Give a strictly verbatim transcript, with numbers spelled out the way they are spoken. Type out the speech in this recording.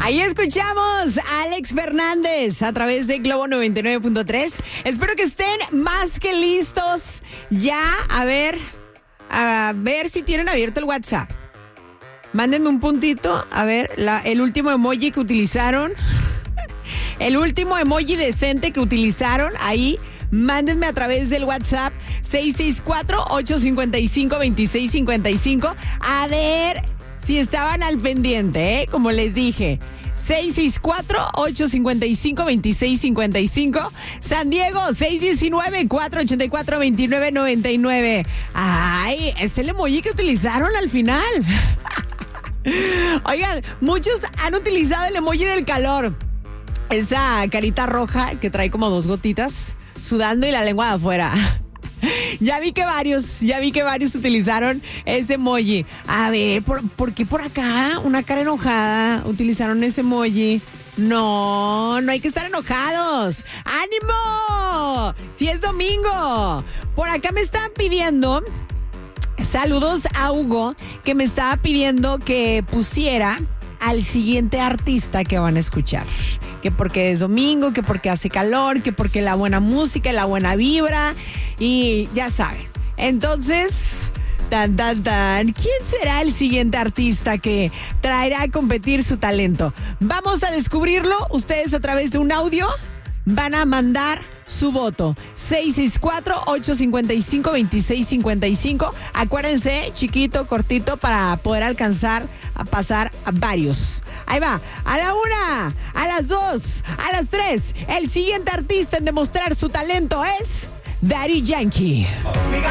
Ahí escuchamos a Alex Fernández a través de Globo noventa y nueve punto tres. Espero que estén más que listos ya. A ver, a ver si tienen abierto el WhatsApp. Mándenme un puntito. A ver, la, el último emoji que utilizaron. El último emoji decente que utilizaron ahí. Mándenme a través del WhatsApp seis seis cuatro, ocho cinco cinco, dos seis cinco cinco. A ver si estaban al pendiente, ¿eh? Como les dije. seis seis cuatro, ocho cinco cinco, dos seis cinco cinco. San Diego, seis uno nueve, cuatro ocho cuatro, dos nueve nueve nueve. Ay, es el emoji que utilizaron al final. Oigan, muchos han utilizado el emoji del calor. Esa carita roja que trae como dos gotitas sudando y la lengua de afuera. Ya vi que varios, ya vi que varios utilizaron ese emoji. A ver, ¿por, ¿por qué por acá? Una cara enojada utilizaron ese emoji. No, no hay que estar enojados. ¡Ánimo! Si es domingo. Por acá me estaban pidiendo, saludos a Hugo, que me estaba pidiendo que pusiera al siguiente artista que van a escuchar. Que porque es domingo, que porque hace calor, que porque la buena música, la buena vibra. Y ya saben. Entonces, tan, tan, tan. ¿Quién será el siguiente artista que traerá a competir su talento? Vamos a descubrirlo. Ustedes a través de un audio van a mandar su voto. seis seis cuatro, ocho cinco cinco, dos seis cinco cinco. Acuérdense, chiquito, cortito, para poder alcanzar a pasar a varios. Ahí va, a la una, a las dos, a las tres. El siguiente artista en demostrar su talento es Daddy Yankee.